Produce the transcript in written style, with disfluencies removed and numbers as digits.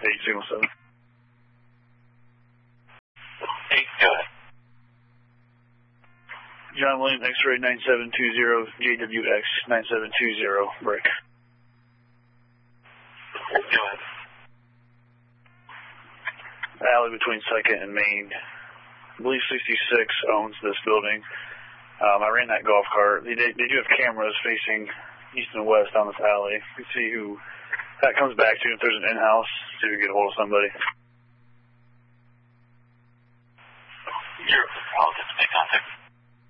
signal 7. 8, go ahead. John William, X-ray 9720, JWX 9720, break. Go ahead. Alley between 2nd and Main. I believe 66 owns this building. I ran that golf cart. They do have cameras facing east and west on this alley. You can see who that comes back to, if there's an in-house, see if we can get a hold of somebody. I'll just make contact.